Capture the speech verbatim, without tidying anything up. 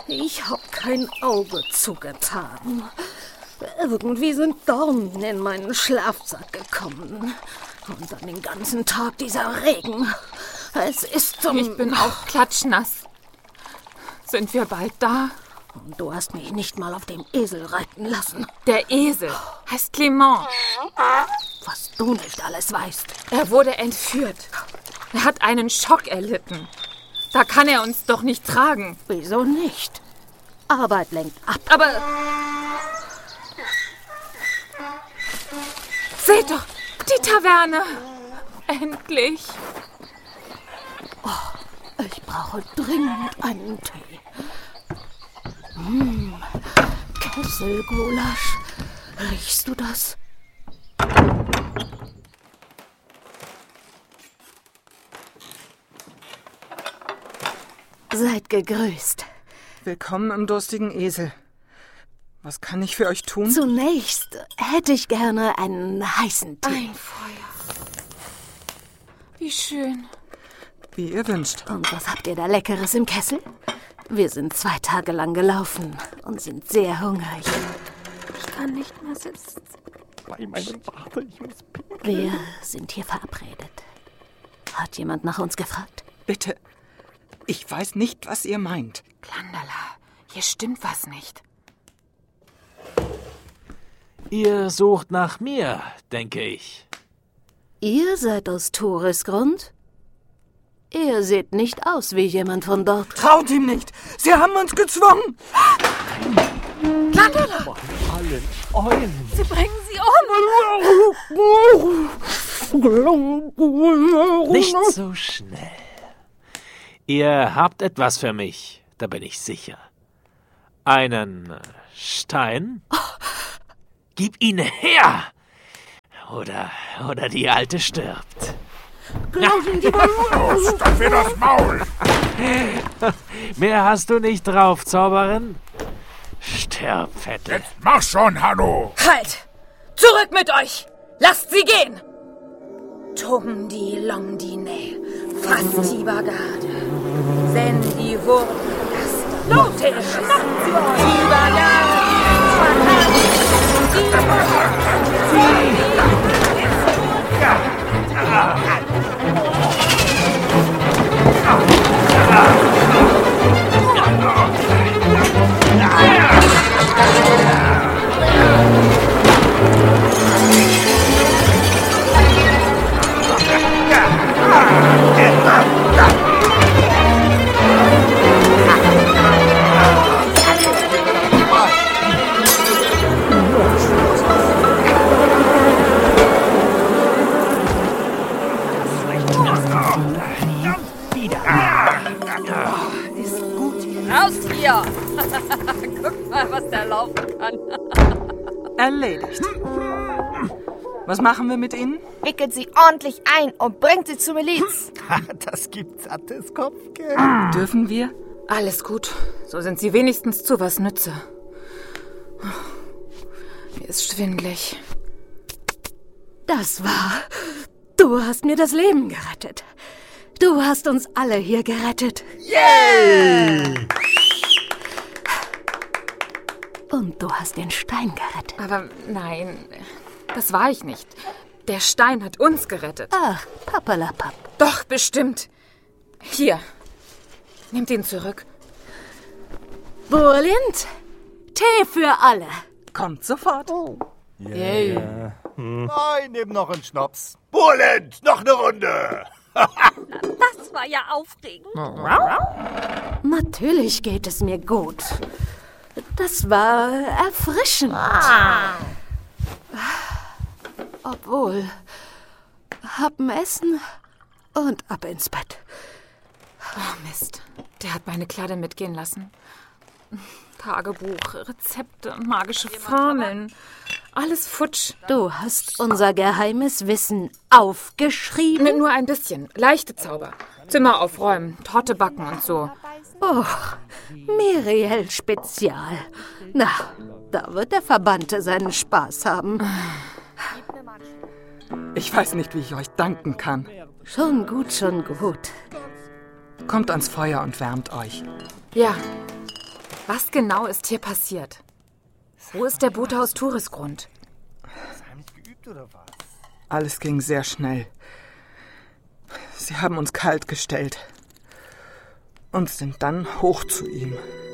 Ich hab kein Auge zugetan. Irgendwie sind Dornen in meinen Schlafsack gekommen. Und dann den ganzen Tag dieser Regen. Es ist zum... Ich bin auch klatschnass. Sind wir bald da? Und du hast mich nicht mal auf dem Esel reiten lassen. Der Esel heißt Clement. Was du nicht alles weißt. Er wurde entführt. Er hat einen Schock erlitten. Da kann er uns doch nicht tragen. Wieso nicht? Arbeit lenkt ab. Aber... Seht doch, die Taverne. Endlich. Oh, ich brauche dringend einen Tee. Mmh, Kesselgulasch. Riechst du das? Seid gegrüßt. Willkommen im durstigen Esel. Was kann ich für euch tun? Zunächst hätte ich gerne einen heißen Tee. Ein Feuer. Wie schön. Wie ihr wünscht. Und was habt ihr da Leckeres im Kessel? Wir sind zwei Tage lang gelaufen und sind sehr hungrig. Ich kann nicht mehr sitzen. Bei meinem Vater, ich muss pinkeln. Wir sind hier verabredet. Hat jemand nach uns gefragt? Bitte. Ich weiß nicht, was ihr meint. Klandala, hier stimmt was nicht. Ihr sucht nach mir, denke ich. Ihr seid aus Toresgrund? Ihr seht nicht aus wie jemand von dort. Traut ihm nicht! Sie haben uns gezwungen! Klandala! Von allen Eulen! Sie bringen sie um! Nicht so schnell. Ihr habt etwas für mich, da bin ich sicher. Einen Stein? Gib ihn her! Oder, oder die Alte stirbt. Stopf mir das Maul! Mehr hast du nicht drauf, Zauberin? Stirb, Fette. Jetzt mach schon, Hanno! Halt! Zurück mit euch! Lasst sie gehen! Tumdi Longdine, Fasti Bagade, Sendi Wurmgast, Lote Schnappt Bagade, Guck mal, was der laufen kann. Erledigt. Was machen wir mit ihnen? Wickelt sie ordentlich ein und bringt sie zur Miliz. Das gibt sattes Kopfgeld. Dürfen wir? Alles gut. So sind sie wenigstens zu was Nütze. Mir ist schwindelig. Das war... Du hast mir das Leben gerettet. Du hast uns alle hier gerettet. Yay! Und du hast den Stein gerettet. Aber nein, das war ich nicht. Der Stein hat uns gerettet. Ach, papalapap. Doch, bestimmt. Hier, nehmt ihn zurück. Burlind, Tee für alle. Kommt sofort. Oh. Yeah. Hm. Nein, nimm noch einen Schnaps. Burlend, noch eine Runde. Das war ja aufregend. Natürlich geht es mir gut. Das war erfrischend. Ah. Obwohl, hab'n Essen und ab ins Bett. Oh Mist, der hat meine Kleider mitgehen lassen. Tagebuch, Rezepte, magische Formeln. Alles futsch. Du hast unser geheimes Wissen aufgeschrieben? Mit nur ein bisschen. Leichte Zauber. Zimmer aufräumen, Torte backen und so. Oh, Miriel Spezial. Na, da wird der Verbannte seinen Spaß haben. Ich weiß nicht, wie ich euch danken kann. Schon gut, schon gut. Kommt ans Feuer und wärmt euch. Ja. Was genau ist hier passiert? Wo ist der Bote aus Tourisgrund? Alles ging sehr schnell. Sie haben uns kalt gestellt und sind dann hoch zu ihm.